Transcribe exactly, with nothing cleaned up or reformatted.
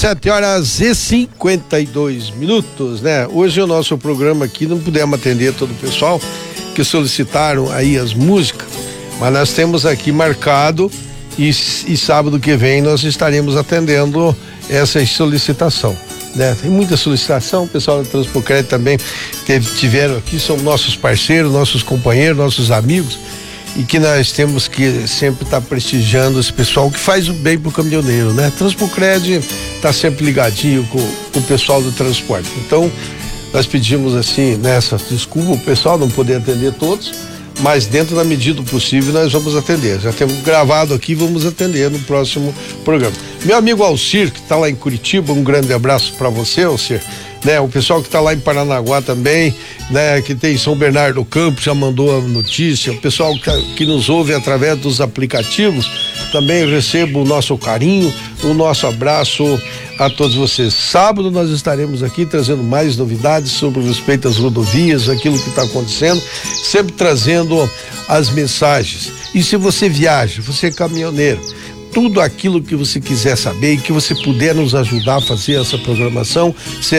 Sete horas e cinquenta e dois minutos, né? Hoje o nosso programa aqui não pudemos atender todo o pessoal que solicitaram aí as músicas, mas nós temos aqui marcado e, e sábado que vem nós estaremos atendendo essa solicitação, né? Tem muita solicitação, o pessoal da Transpocred também teve, tiveram aqui, são nossos parceiros, nossos companheiros, nossos amigos, e que nós temos que sempre estar tá prestigiando esse pessoal que faz o bem pro caminhoneiro, né? Transpocred tá sempre ligadinho com, com o pessoal do transporte. Então, nós pedimos assim, nessa, desculpa o pessoal não poder atender todos, mas dentro da medida do possível nós vamos atender. Já temos gravado aqui, vamos atender no próximo programa. Meu amigo Alcir, que está lá em Curitiba, um grande abraço para você, Alcir. Né, o pessoal que está lá em Paranaguá também, né, que tem São Bernardo do Campo, já mandou a notícia, o pessoal que, que nos ouve através dos aplicativos, também recebo o nosso carinho, o nosso abraço a todos vocês. Sábado nós estaremos aqui trazendo mais novidades sobre respeito às rodovias, aquilo que está acontecendo, sempre trazendo as mensagens. E se você viaja, você é caminhoneiro, tudo aquilo que você quiser saber e que você puder nos ajudar a fazer essa programação,